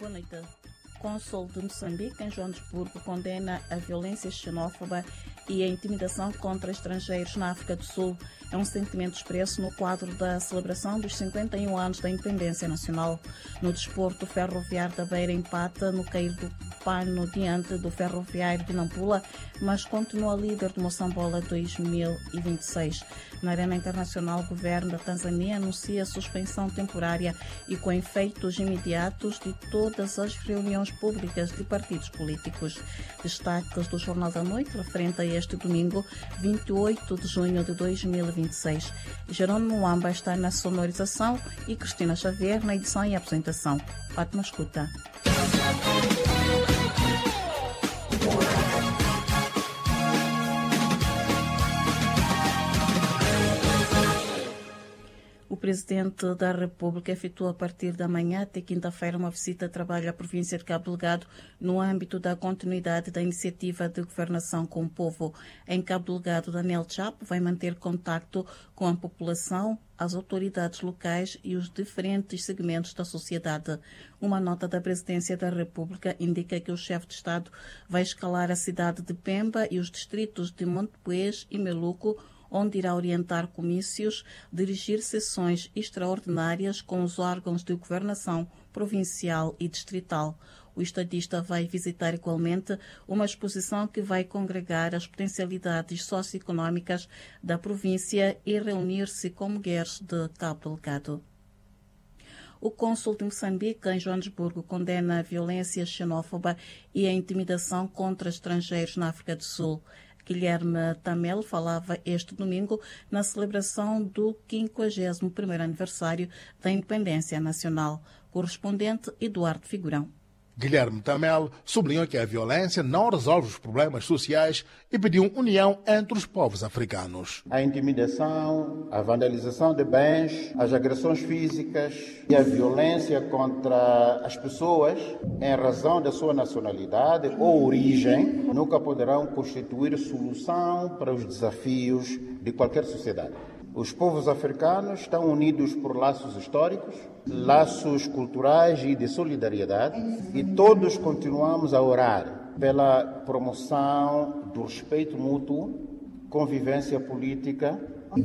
Boa noite. Cônsul de Moçambique, em Joanesburgo, condena a violência xenófoba e a intimidação contra estrangeiros na África do Sul. É um sentimento expresso no quadro da celebração dos 51 anos da independência nacional. No desporto, o Ferroviário da Beira empata no cair do pano diante do Ferroviário de Nampula, mas continua líder do Moçambola 2026. Na Arena Internacional, o governo da Tanzânia anuncia a suspensão temporária e com efeitos imediatos de todas as reuniões públicas de partidos políticos. Destaques do Jornal da Noite referente a este domingo, 28 de junho de 2026. Jerônimo Mwamba está na sonorização e Cristina Xavier na edição e apresentação. Fátima escuta. O Presidente da República efetua a partir da manhã até quinta-feira uma visita de trabalho à província de Cabo Delgado no âmbito da continuidade da iniciativa de governação com o povo. Em Cabo Delgado, Daniel Chapo vai manter contacto com a população, as autoridades locais e os diferentes segmentos da sociedade. Uma nota da Presidência da República indica que o chefe de Estado vai escalar a cidade de Pemba e os distritos de Montepuez e Meluco, onde irá orientar comícios, dirigir sessões extraordinárias com os órgãos de governação provincial e distrital. O estadista vai visitar igualmente uma exposição que vai congregar as potencialidades socioeconómicas da província e reunir-se com mulheres de Cabo Delgado. O cônsul de Moçambique, em Joanesburgo, condena a violência xenófoba e a intimidação contra estrangeiros na África do Sul. Guilherme Tamel falava este domingo na celebração do 51º aniversário da independência nacional. Correspondente Eduardo Figurão. Guilherme Tamel sublinhou que a violência não resolve os problemas sociais e pediu união entre os povos africanos. A intimidação, a vandalização de bens, as agressões físicas e a violência contra as pessoas em razão da sua nacionalidade ou origem nunca poderão constituir solução para os desafios de qualquer sociedade. Os povos africanos estão unidos por laços históricos, laços culturais e de solidariedade, e todos continuamos a orar pela promoção do respeito mútuo, convivência política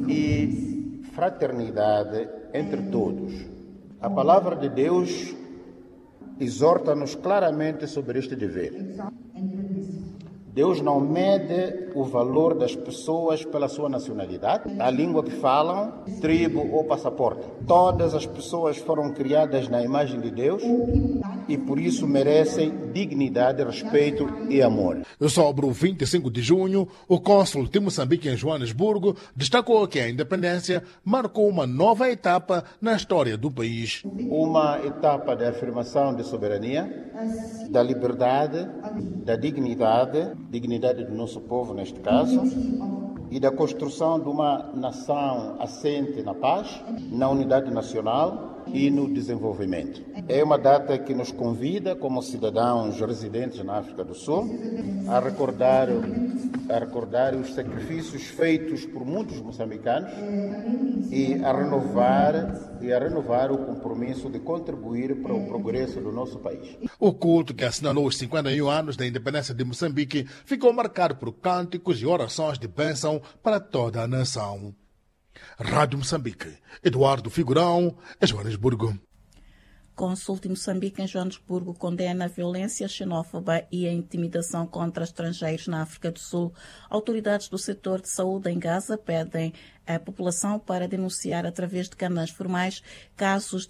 e fraternidade entre todos. A palavra de Deus exorta-nos claramente sobre este dever. Deus não mede o valor das pessoas pela sua nacionalidade, a língua que falam, tribo ou passaporte. Todas as pessoas foram criadas na imagem de Deus e por isso merecem dignidade, respeito e amor. Sobre o 25 de junho, o cônsul de Moçambique em Joanesburgo destacou que a independência marcou uma nova etapa na história do país. Uma etapa de afirmação de soberania, da liberdade, da dignidade do nosso povo neste caso, e da construção de uma nação assente na paz, na unidade nacional e no desenvolvimento. É uma data que nos convida, como cidadãos residentes na África do Sul, a recordar os sacrifícios feitos por muitos moçambicanos e a renovar o compromisso de contribuir para o progresso do nosso país. O culto que assinalou os 51 anos da independência de Moçambique ficou marcado por cânticos e orações de bênção para toda a nação. Rádio Moçambique, Eduardo Figurão, Joanesburgo. Cônsul de Moçambique em Joanesburgo condena a violência xenófoba e a intimidação contra estrangeiros na África do Sul. Autoridades do setor de saúde em Gaza pedem à população para denunciar através de canais formais casos